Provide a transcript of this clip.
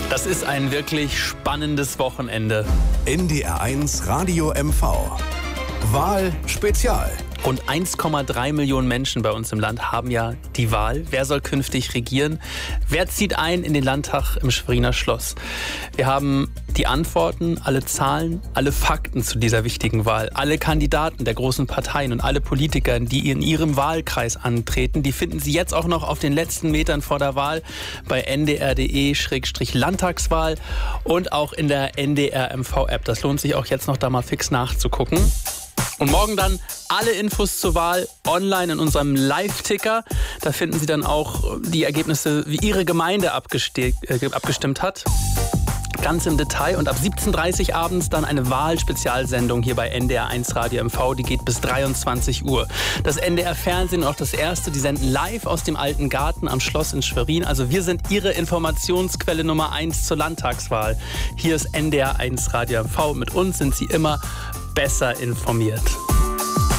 Das ist ein wirklich spannendes Wochenende. NDR1 Radio MV. Wahl Spezial. Rund 1,3 Millionen Menschen bei uns im Land haben ja die Wahl. Wer soll künftig regieren? Wer zieht ein in den Landtag im Schweriner Schloss? Wir haben die Antworten, alle Zahlen, alle Fakten zu dieser wichtigen Wahl. Alle Kandidaten der großen Parteien und alle Politiker, die in ihrem Wahlkreis antreten, die finden Sie jetzt auch noch auf den letzten Metern vor der Wahl bei ndr.de/Landtagswahl und auch in der NDR MV-App. Das lohnt sich auch jetzt noch da mal fix nachzugucken. Und morgen dann alle Infos zur Wahl online in unserem Live-Ticker. Da finden Sie dann auch die Ergebnisse, wie Ihre Gemeinde abgestimmt hat. Ganz im Detail. Und ab 17:30 Uhr abends dann eine Wahlspezialsendung hier bei NDR1 Radio MV. Die geht bis 23 Uhr. Das NDR Fernsehen und auch das Erste, die senden live aus dem Alten Garten am Schloss in Schwerin. Also wir sind Ihre Informationsquelle Nummer 1 zur Landtagswahl. Hier ist NDR1 Radio MV. Mit uns sind Sie immer besser informiert.